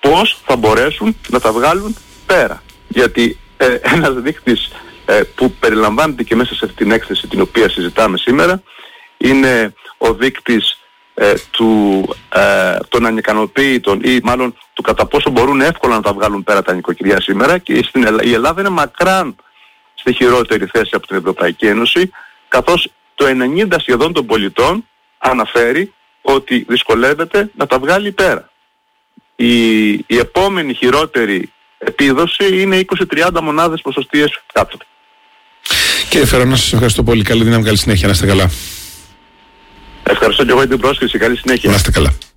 πώς θα μπορέσουν να τα βγάλουν πέρα. Γιατί ένας δείκτης που περιλαμβάνεται και μέσα σε αυτή την έκθεση την οποία συζητάμε σήμερα είναι ο δείκτης των ανικανοποίητων ή μάλλον του κατά πόσο μπορούν εύκολα να τα βγάλουν πέρα τα νοικοκυριά σήμερα, και η Ελλάδα είναι μακράν στη χειρότερη θέση από την Ευρωπαϊκή Ένωση, καθώς το 90% σχεδόν των πολιτών αναφέρει ότι δυσκολεύεται να τα βγάλει πέρα. Η επόμενη χειρότερη επίδοση είναι 20-30 μονάδες ποσοστίες κάτω. Κύριε Φερόνα, σας ευχαριστώ πολύ. Καλή δύναμη, καλή συνέχεια. Να είστε καλά. Ευχαριστώ και εγώ για την πρόσκληση. Καλή συνέχεια. Να είστε καλά.